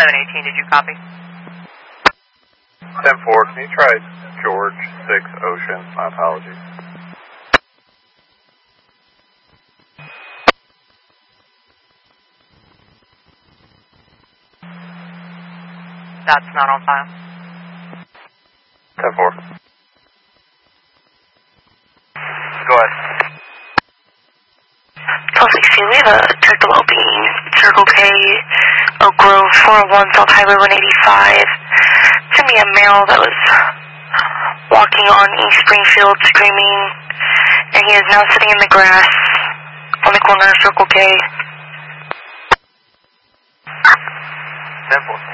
718, did you copy? 10-4, can you try George 6 Ocean? My apologies. That's not on file. 10-4. Go ahead. 1216, we have a check the well-being, Circle K, Oak Grove, 401 South Highway 185. Sent me a male that was walking on East Springfield screaming, and he is now sitting in the grass on the corner of Circle K. 10-4.